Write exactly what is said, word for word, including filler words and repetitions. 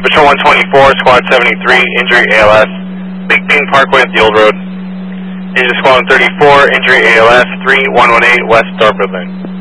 Patrol one twenty-four, Squad seventy-three, injury A L S, Big Bean Parkway at the Old Road. Engine Squad thirty-four, injury A L S, three one one eight West Starford Lane.